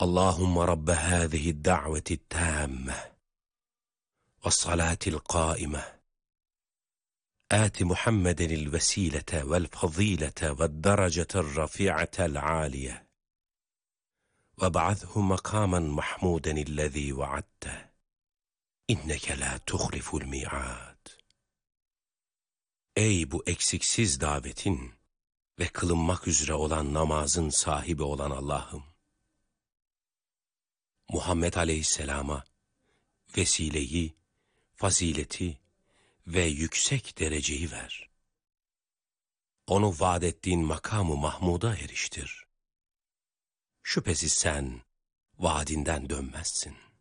Allahümme Rabbe hâzihi da'veti tâmme ve salâtil qâime آت محمدا الوسيلة والفضيلة والدرجة الرفيعة العالية وابعثه مقاما محمودا الذي وعدته إنك لا تخلف الميعاد. Ey bu eksiksiz davetin ve kılınmak üzere olan namazın sahibi olan Allah'ım! Muhammed Aleyhisselam'a vesileyi, fazileti ve yüksek dereceyi ver. Onu vaad ettiğin makamı Mahmud'a eriştir. Şüphesiz sen vaadinden dönmezsin.